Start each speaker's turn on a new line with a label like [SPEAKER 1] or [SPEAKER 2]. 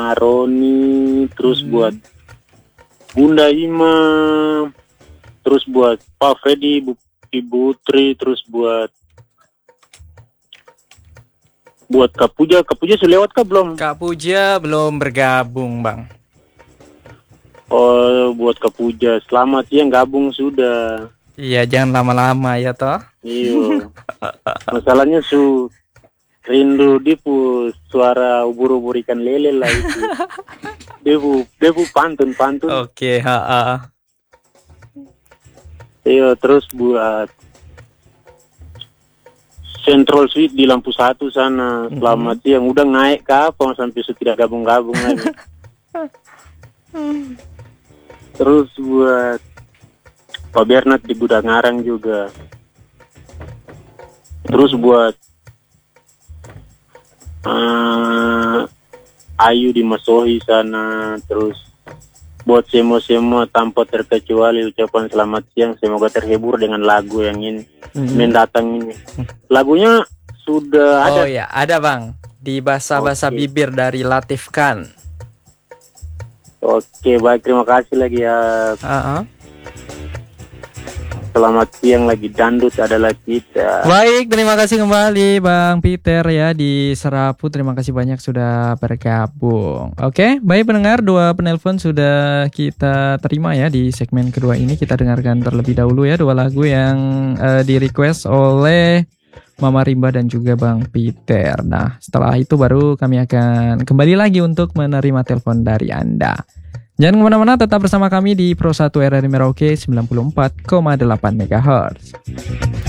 [SPEAKER 1] Roni, terus buat Bunda Ima, terus buat Pak Freddy, Ibu Tri, terus buat Kak Puja. Kak Puja sudah lewat kah belum?
[SPEAKER 2] Kak Puja belum bergabung, Bang.
[SPEAKER 1] Oh, buat Kak Puja, selamat siang, gabung sudah.
[SPEAKER 2] Iya, jangan lama-lama ya toh.
[SPEAKER 1] Iya. Masalahnya rindu dipu suara ubur-ubur ikan lele lah itu. Debu pantun.
[SPEAKER 2] Oke,
[SPEAKER 1] Iya, terus buat Central Suite di Lampu Satu sana. Selamat siang. Udah naik ke apa sampai tidak gabung-gabung lagi. Terus buat Pak Bernard di Gudangarang juga. Terus buat Ayu di Masohi sana. Terus buat semua tanpa terkecuali ucapan selamat siang. Semoga terhibur dengan lagu yang ini mendatang ini. Lagunya sudah ada.
[SPEAKER 2] Oh ya, ada Bang. Di bahasa bibir dari Latif Khan.
[SPEAKER 1] Oke, baik, terima kasih lagi ya. Selamat siang lagi, Dandut adalah kita.
[SPEAKER 2] Baik, terima kasih kembali Bang Peter ya di Serapu. Terima kasih banyak sudah bergabung. Oke, baik pendengar, 2 penelpon sudah kita terima ya di segmen kedua ini. Kita dengarkan terlebih dahulu ya 2 lagu yang di request oleh Mama Rimba dan juga Bang Peter. Nah, setelah itu baru kami akan kembali lagi untuk menerima telepon dari Anda. Jangan kemana-mana, tetap bersama kami di Pro 1 RRI Merauke 94,8 MHz.